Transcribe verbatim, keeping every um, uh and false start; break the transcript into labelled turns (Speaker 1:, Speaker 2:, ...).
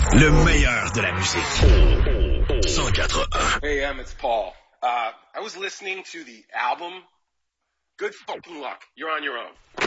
Speaker 1: Le meilleur de la musique. cent quatre point un.
Speaker 2: Hey, Em, it's Paul. Uh, I was listening to the album. Good fucking luck. You're on your own.